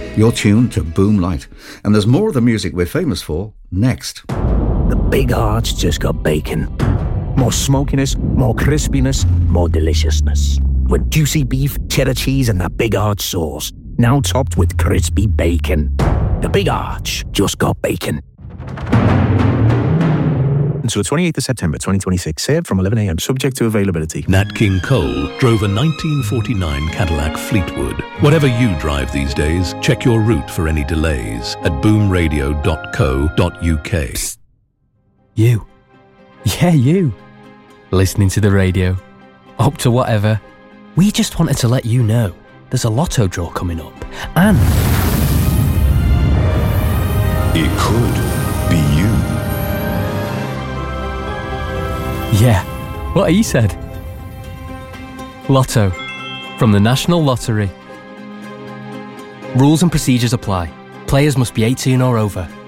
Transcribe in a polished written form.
You're tuned to Boom Light, and there's more of the music we're famous for next. The Big Arch just got bacon. More smokiness, more crispiness, more deliciousness. With juicy beef, cheddar cheese, and that Big Arch sauce. Now topped with crispy bacon. The Big Arch just got bacon. Until the 28th of September 2026, served from 11 a.m, subject to availability. Nat King Cole drove a 1949 Cadillac Fleetwood. Whatever you drive these days, check your route for any delays at boomradio.co.uk. Psst. You. Yeah, you. Listening to the radio. Up to whatever. We just wanted to let you know there's a lotto draw coming up. And it could be you. Yeah, what he said. Lotto. From the National Lottery. Rules and procedures apply. Players must be 18 or over.